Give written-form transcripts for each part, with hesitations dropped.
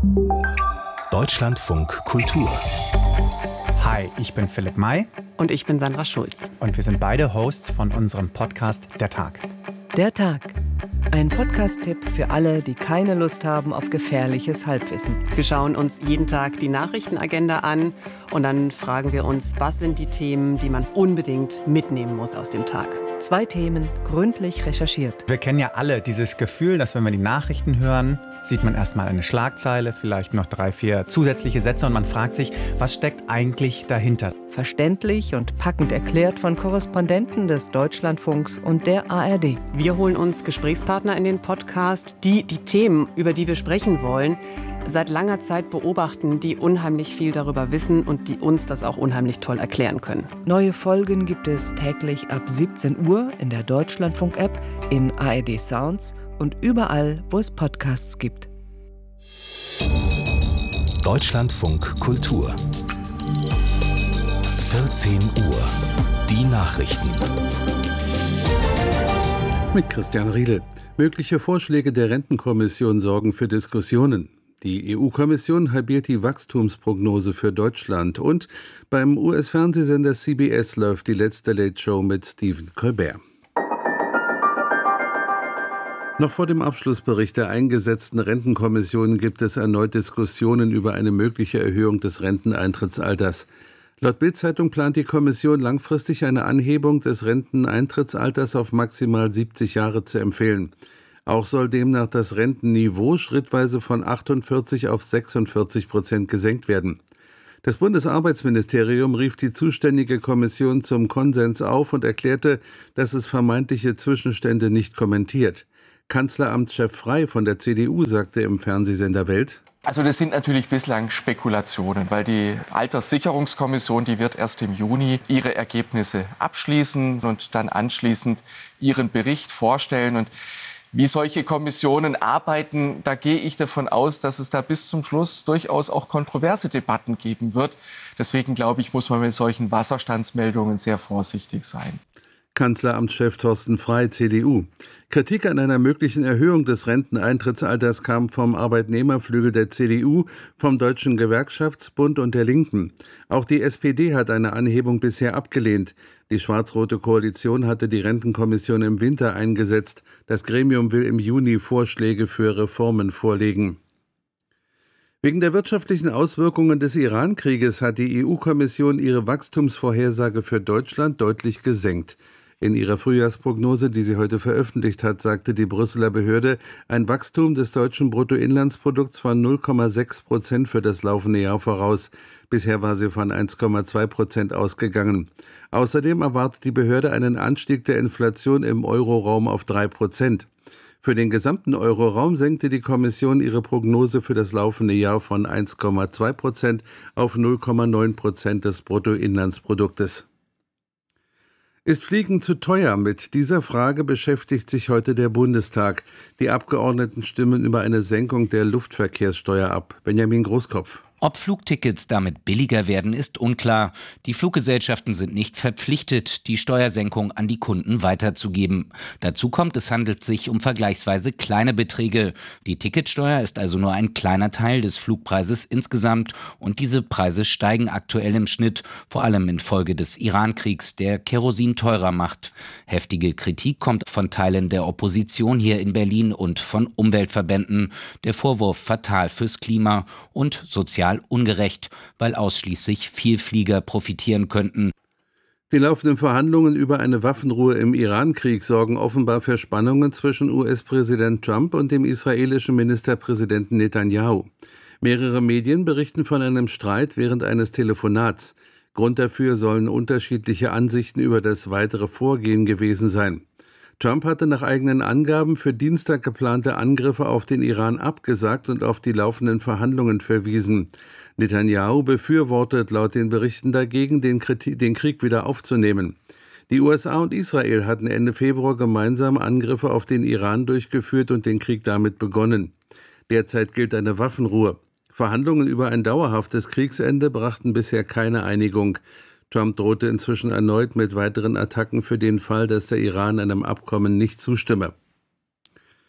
Deutschlandfunk Kultur. Hi, ich bin Philipp May. Und ich bin Sandra Schulz. Und wir sind beide Hosts von unserem Podcast Der Tag. Der Tag. Ein Podcast-Tipp für alle, die keine Lust haben auf gefährliches Halbwissen. Wir schauen uns jeden Tag die Nachrichtenagenda an und dann fragen wir uns, was sind die Themen, die man unbedingt mitnehmen muss aus dem Tag. 2 Themen, gründlich recherchiert. Wir kennen ja alle dieses Gefühl, dass wenn wir die Nachrichten hören, sieht man erstmal eine Schlagzeile, vielleicht noch 3, 4 zusätzliche Sätze und man fragt sich, was steckt eigentlich dahinter? Verständlich und packend erklärt von Korrespondenten des Deutschlandfunks und der ARD. Wir holen uns Gesprächspartner in den Podcast, die Themen, über die wir sprechen wollen, seit langer Zeit beobachten, die unheimlich viel darüber wissen und die uns das auch unheimlich toll erklären können. Neue Folgen gibt es täglich ab 17 Uhr in der Deutschlandfunk-App, in ARD Sounds und überall, wo es Podcasts gibt. Deutschlandfunk Kultur. 14 Uhr. Die Nachrichten. Mit Christian Riedel. Mögliche Vorschläge der Rentenkommission sorgen für Diskussionen. Die EU-Kommission halbiert die Wachstumsprognose für Deutschland und beim US-Fernsehsender CBS läuft die letzte Late Show mit Stephen Colbert. Noch vor dem Abschlussbericht der eingesetzten Rentenkommission gibt es erneut Diskussionen über eine mögliche Erhöhung des Renteneintrittsalters. Laut Bild-Zeitung plant die Kommission langfristig eine Anhebung des Renteneintrittsalters auf maximal 70 Jahre zu empfehlen. Auch soll demnach das Rentenniveau schrittweise von 48 auf 46% gesenkt werden. Das Bundesarbeitsministerium rief die zuständige Kommission zum Konsens auf und erklärte, dass es vermeintliche Zwischenstände nicht kommentiert. Kanzleramtschef Frey von der CDU sagte im Fernsehsender Welt: Also das sind natürlich bislang Spekulationen, weil die Alterssicherungskommission, die wird erst im Juni ihre Ergebnisse abschließen und dann anschließend ihren Bericht vorstellen. Und wie solche Kommissionen arbeiten, da gehe ich davon aus, dass es da bis zum Schluss durchaus auch kontroverse Debatten geben wird. Deswegen glaube ich, muss man mit solchen Wasserstandsmeldungen sehr vorsichtig sein. Kanzleramtschef Thorsten Frey, CDU. Kritik an einer möglichen Erhöhung des Renteneintrittsalters kam vom Arbeitnehmerflügel der CDU, vom Deutschen Gewerkschaftsbund und der Linken. Auch die SPD hat eine Anhebung bisher abgelehnt. Die schwarz-rote Koalition hatte die Rentenkommission im Winter eingesetzt. Das Gremium will im Juni Vorschläge für Reformen vorlegen. Wegen der wirtschaftlichen Auswirkungen des Iran-Krieges hat die EU-Kommission ihre Wachstumsvorhersage für Deutschland deutlich gesenkt. In ihrer Frühjahrsprognose, die sie heute veröffentlicht hat, sagte die Brüsseler Behörde ein Wachstum des deutschen Bruttoinlandsprodukts von 0,6% für das laufende Jahr voraus. Bisher war sie von 1,2% ausgegangen. Außerdem erwartet die Behörde einen Anstieg der Inflation im Euroraum auf 3%. Für den gesamten Euroraum senkte die Kommission ihre Prognose für das laufende Jahr von 1,2% auf 0,9% des Bruttoinlandsproduktes. Ist Fliegen zu teuer? Mit dieser Frage beschäftigt sich heute der Bundestag. Die Abgeordneten stimmen über eine Senkung der Luftverkehrssteuer ab. Benjamin Großkopf. Ob Flugtickets damit billiger werden, ist unklar. Die Fluggesellschaften sind nicht verpflichtet, die Steuersenkung an die Kunden weiterzugeben. Dazu kommt, es handelt sich um vergleichsweise kleine Beträge. Die Ticketsteuer ist also nur ein kleiner Teil des Flugpreises insgesamt und diese Preise steigen aktuell im Schnitt, vor allem infolge des Iran-Kriegs, der Kerosin teurer macht. Heftige Kritik kommt von Teilen der Opposition hier in Berlin und von Umweltverbänden. Der Vorwurf fatal fürs Klima und sozial ungerecht, weil ausschließlich Vielflieger profitieren könnten. Die laufenden Verhandlungen über eine Waffenruhe im Iran-Krieg sorgen offenbar für Spannungen zwischen US-Präsident Trump und dem israelischen Ministerpräsidenten Netanyahu. Mehrere Medien berichten von einem Streit während eines Telefonats. Grund dafür sollen unterschiedliche Ansichten über das weitere Vorgehen gewesen sein. Trump hatte nach eigenen Angaben für Dienstag geplante Angriffe auf den Iran abgesagt und auf die laufenden Verhandlungen verwiesen. Netanyahu befürwortet laut den Berichten dagegen, den Krieg wieder aufzunehmen. Die USA und Israel hatten Ende Februar gemeinsam Angriffe auf den Iran durchgeführt und den Krieg damit begonnen. Derzeit gilt eine Waffenruhe. Verhandlungen über ein dauerhaftes Kriegsende brachten bisher keine Einigung. Trump drohte inzwischen erneut mit weiteren Attacken für den Fall, dass der Iran einem Abkommen nicht zustimme.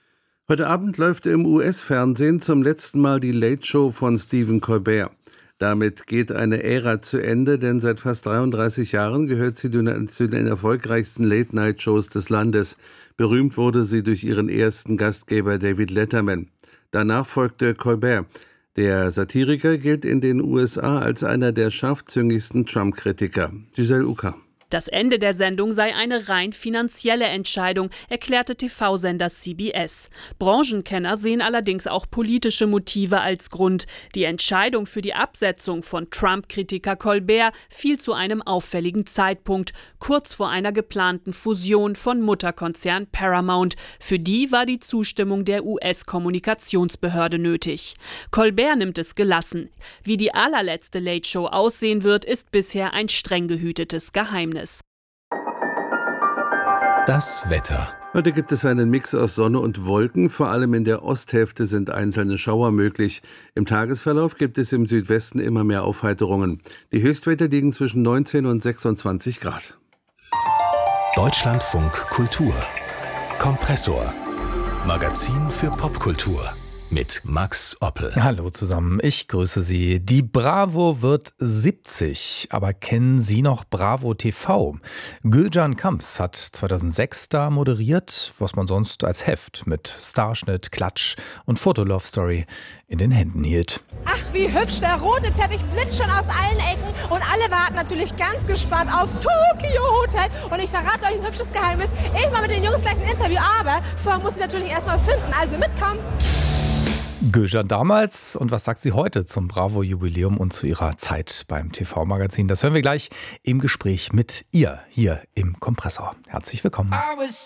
Heute Abend läuft im US-Fernsehen zum letzten Mal die Late Show von Stephen Colbert. Damit geht eine Ära zu Ende, denn seit fast 33 Jahren gehört sie zu den erfolgreichsten Late-Night-Shows des Landes. Berühmt wurde sie durch ihren ersten Gastgeber David Letterman. Danach folgte Colbert. Der Satiriker gilt in den USA als einer der scharfzüngigsten Trump-Kritiker. Giselle Uka. Das Ende der Sendung sei eine rein finanzielle Entscheidung, erklärte TV-Sender CBS. Branchenkenner sehen allerdings auch politische Motive als Grund. Die Entscheidung für die Absetzung von Trump-Kritiker Colbert fiel zu einem auffälligen Zeitpunkt, kurz vor einer geplanten Fusion von Mutterkonzern Paramount. Für die war die Zustimmung der US-Kommunikationsbehörde nötig. Colbert nimmt es gelassen. Wie die allerletzte Late Show aussehen wird, ist bisher ein streng gehütetes Geheimnis. Das Wetter. Heute gibt es einen Mix aus Sonne und Wolken. Vor allem in der Osthälfte sind einzelne Schauer möglich. Im Tagesverlauf gibt es im Südwesten immer mehr Aufheiterungen. Die Höchstwerte liegen zwischen 19 und 26 Grad. Deutschlandfunk Kultur. Kompressor. Magazin für Popkultur. Mit Max Oppel. Hallo zusammen, ich grüße Sie. Die Bravo wird 70, aber kennen Sie noch Bravo TV? Gülcan Kamps hat 2006 da moderiert, was man sonst als Heft mit Starschnitt, Klatsch und Fotolove-Story in den Händen hielt. Ach, wie hübsch, der rote Teppich blitzt schon aus allen Ecken und alle warten natürlich ganz gespannt auf Tokyo Hotel. Und ich verrate euch ein hübsches Geheimnis, ich mache mit den Jungs gleich ein Interview, aber vorher muss ich natürlich erstmal finden, also mitkommen. Gülcan damals, und was sagt sie heute zum Bravo-Jubiläum und zu ihrer Zeit beim TV-Magazin? Das hören wir gleich im Gespräch mit ihr hier im Kompressor. Herzlich willkommen.